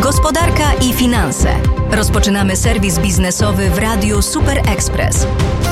Gospodarka i finanse. Rozpoczynamy serwis biznesowy w Radiu Super Express.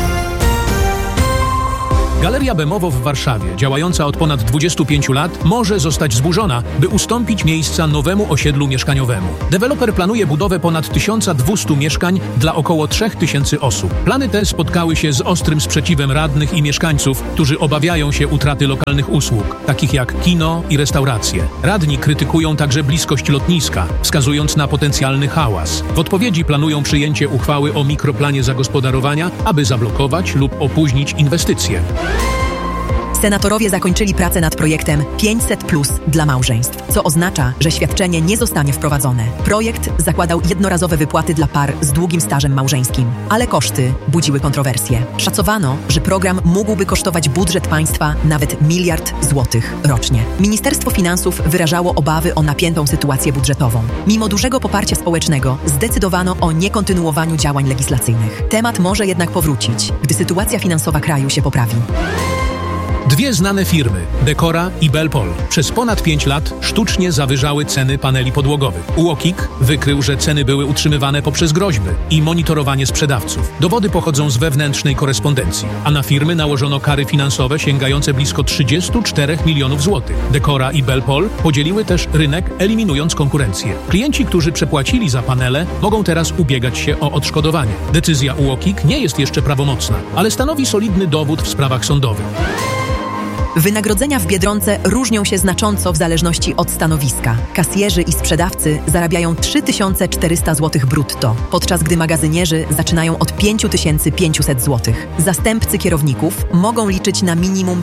Galeria Bemowo w Warszawie, działająca od ponad 25 lat, może zostać zburzona, by ustąpić miejsca nowemu osiedlu mieszkaniowemu. Deweloper planuje budowę ponad 1200 mieszkań dla około 3000 osób. Plany te spotkały się z ostrym sprzeciwem radnych i mieszkańców, którzy obawiają się utraty lokalnych usług, takich jak kino i restauracje. Radni krytykują także bliskość lotniska, wskazując na potencjalny hałas. W odpowiedzi planują przyjęcie uchwały o mikroplanie zagospodarowania, aby zablokować lub opóźnić inwestycje. Senatorowie zakończyli pracę nad projektem 500+ dla małżeństw, co oznacza, że świadczenie nie zostanie wprowadzone. Projekt zakładał jednorazowe wypłaty dla par z długim stażem małżeńskim, ale koszty budziły kontrowersje. Szacowano, że program mógłby kosztować budżet państwa nawet 1 miliard złotych rocznie. Ministerstwo Finansów wyrażało obawy o napiętą sytuację budżetową. Mimo dużego poparcia społecznego zdecydowano o niekontynuowaniu działań legislacyjnych. Temat może jednak powrócić, gdy sytuacja finansowa kraju się poprawi. Dwie znane firmy, Decora i Belpol, przez ponad 5 lat sztucznie zawyżały ceny paneli podłogowych. UOKiK wykrył, że ceny były utrzymywane poprzez groźby i monitorowanie sprzedawców. Dowody pochodzą z wewnętrznej korespondencji, a na firmy nałożono kary finansowe sięgające blisko 34 milionów złotych. Decora i Belpol podzieliły też rynek, eliminując konkurencję. Klienci, którzy przepłacili za panele, mogą teraz ubiegać się o odszkodowanie. Decyzja UOKiK nie jest jeszcze prawomocna, ale stanowi solidny dowód w sprawach sądowych. Wynagrodzenia w Biedronce różnią się znacząco w zależności od stanowiska. Kasjerzy i sprzedawcy zarabiają 3400 zł brutto, podczas gdy magazynierzy zaczynają od 5500 zł. Zastępcy kierowników mogą liczyć na minimum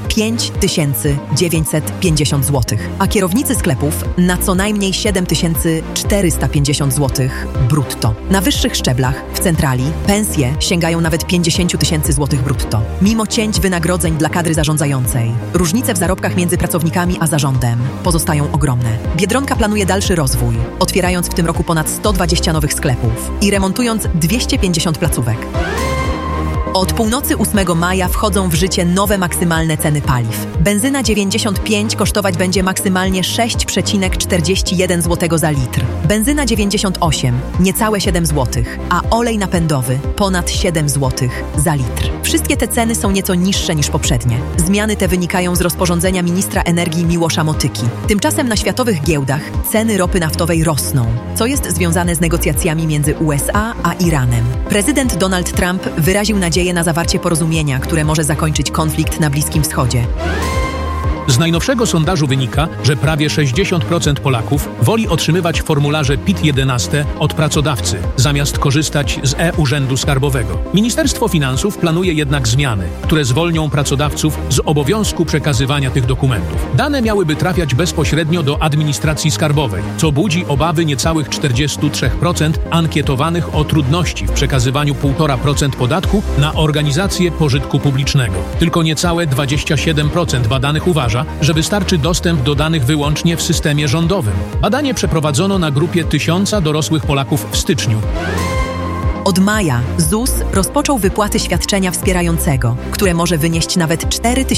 5950 zł, a kierownicy sklepów na co najmniej 7450 zł brutto. Na wyższych szczeblach, w centrali, pensje sięgają nawet 50 000 zł brutto. Mimo cięć wynagrodzeń dla kadry zarządzającej, różnice w zarobkach między pracownikami a zarządem pozostają ogromne. Biedronka planuje dalszy rozwój, otwierając w tym roku ponad 120 nowych sklepów i remontując 250 placówek. Od północy 8 maja wchodzą w życie nowe maksymalne ceny paliw. Benzyna 95 kosztować będzie maksymalnie 6,41 zł za litr. Benzyna 98 niecałe 7 zł, a olej napędowy ponad 7 zł za litr. Wszystkie te ceny są nieco niższe niż poprzednie. Zmiany te wynikają z rozporządzenia ministra energii Miłosza Motyki. Tymczasem na światowych giełdach ceny ropy naftowej rosną, co jest związane z negocjacjami między USA a Iranem. Prezydent Donald Trump wyraził nadzieję na zawarcie porozumienia, które może zakończyć konflikt na Bliskim Wschodzie. Z najnowszego sondażu wynika, że prawie 60% Polaków woli otrzymywać formularze PIT-11 od pracodawcy, zamiast korzystać z e-Urzędu Skarbowego. Ministerstwo Finansów planuje jednak zmiany, które zwolnią pracodawców z obowiązku przekazywania tych dokumentów. Dane miałyby trafiać bezpośrednio do administracji skarbowej, co budzi obawy niecałych 43% ankietowanych o trudności w przekazywaniu 1,5% podatku na organizacje pożytku publicznego. Tylko niecałe 27% badanych uważa, że wystarczy dostęp do danych wyłącznie w systemie rządowym. Badanie przeprowadzono na grupie 1000 dorosłych Polaków w styczniu. Od maja ZUS rozpoczął wypłaty świadczenia wspierającego, które może wynieść nawet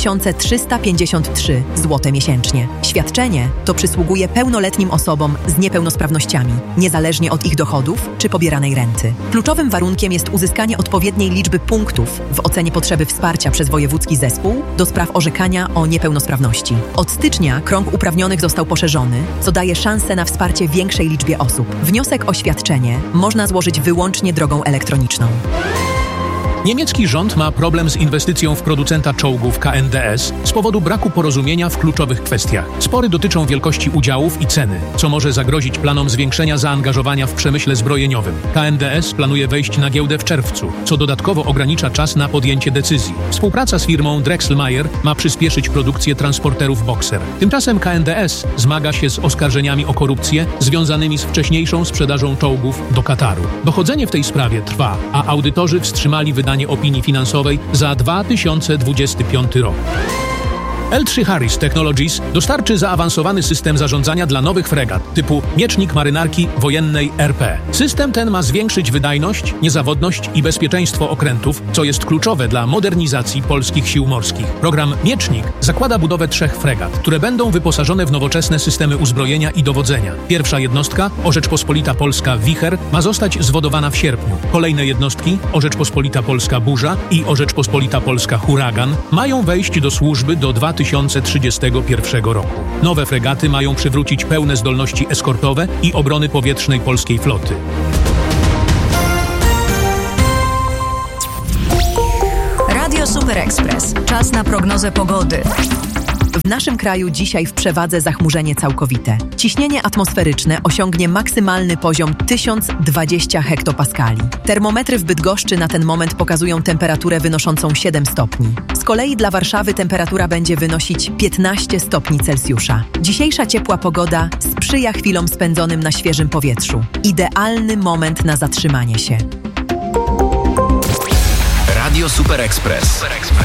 4353 zł miesięcznie. Świadczenie to przysługuje pełnoletnim osobom z niepełnosprawnościami, niezależnie od ich dochodów czy pobieranej renty. Kluczowym warunkiem jest uzyskanie odpowiedniej liczby punktów w ocenie potrzeby wsparcia przez wojewódzki zespół do spraw orzekania o niepełnosprawności. Od stycznia krąg uprawnionych został poszerzony, co daje szansę na wsparcie większej liczbie osób. Wniosek o świadczenie można złożyć wyłącznie drogą elektroniczną. Niemiecki rząd ma problem z inwestycją w producenta czołgów KNDS z powodu braku porozumienia w kluczowych kwestiach. Spory dotyczą wielkości udziałów i ceny, co może zagrozić planom zwiększenia zaangażowania w przemyśle zbrojeniowym. KNDS planuje wejść na giełdę w czerwcu, co dodatkowo ogranicza czas na podjęcie decyzji. Współpraca z firmą Drechselmeier ma przyspieszyć produkcję transporterów Boxer. Tymczasem KNDS zmaga się z oskarżeniami o korupcję związanymi z wcześniejszą sprzedażą czołgów do Kataru. Dochodzenie w tej sprawie trwa, a audytorzy wstrzymali wydanie opinii finansowej za 2025 rok. L3 Harris Technologies dostarczy zaawansowany system zarządzania dla nowych fregat typu Miecznik Marynarki Wojennej RP. System ten ma zwiększyć wydajność, niezawodność i bezpieczeństwo okrętów, co jest kluczowe dla modernizacji polskich sił morskich. Program Miecznik zakłada budowę 3 fregat, które będą wyposażone w nowoczesne systemy uzbrojenia i dowodzenia. Pierwsza jednostka, Rzeczpospolita Polska Wicher, ma zostać zwodowana w sierpniu. Kolejne jednostki, Rzeczpospolita Polska Burza i Rzeczpospolita Polska Huragan, mają wejść do służby do 2031 roku. Nowe fregaty mają przywrócić pełne zdolności eskortowe i obrony powietrznej polskiej floty. Radio Super Express. Czas na prognozę pogody. W naszym kraju dzisiaj w przewadze zachmurzenie całkowite. Ciśnienie atmosferyczne osiągnie maksymalny poziom 1020 hektopaskali. Termometry w Bydgoszczy na ten moment pokazują temperaturę wynoszącą 7 stopni. Z kolei dla Warszawy temperatura będzie wynosić 15 stopni Celsjusza. Dzisiejsza ciepła pogoda sprzyja chwilom spędzonym na świeżym powietrzu. Idealny moment na zatrzymanie się. Radio Super Express.